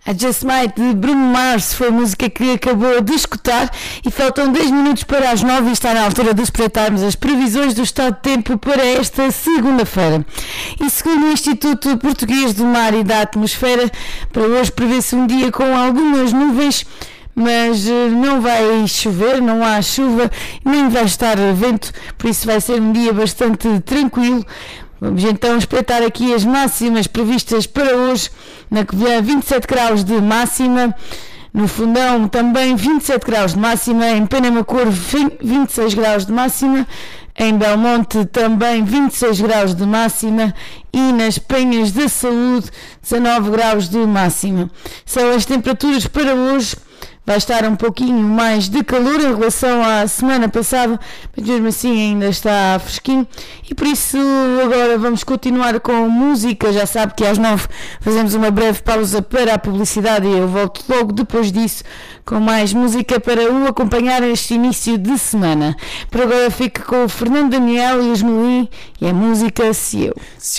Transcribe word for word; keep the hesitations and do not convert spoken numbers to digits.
A Just Might de Bruno Mars foi a música que acabou de escutar e faltam dez minutos para as nove e está na altura de espreitarmos as previsões do estado de tempo para esta segunda-feira. E segundo o Instituto Português do Mar e da Atmosfera, para hoje prevê-se um dia com algumas nuvens, mas não vai chover, não há chuva, nem vai estar vento, por isso vai ser um dia bastante tranquilo. Vamos então espreitar aqui as máximas previstas para hoje. Na Covilhã, vinte e sete graus de máxima, no Fundão também vinte e sete graus de máxima, em Penamacor vinte e seis graus de máxima, em Belmonte também vinte e seis graus de máxima e nas Penhas da Saúde dezanove graus de máxima. São as temperaturas para hoje. Vai estar um pouquinho mais de calor em relação à semana passada, mas mesmo assim ainda está fresquinho e por isso agora vamos continuar com música. Já sabe que às nove fazemos uma breve pausa para a publicidade e eu volto logo depois disso com mais música para o acompanhar este início de semana. Por agora fique com o Fernando Daniel e os Melim e a música Se Eu.